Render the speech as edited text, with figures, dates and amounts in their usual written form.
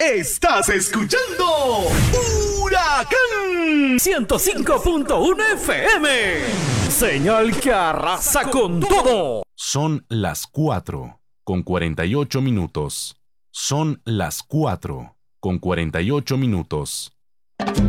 Estás escuchando Huracán 105.1 FM. Señal que arrasa con todo. Son las 4:48. Son las 4:48.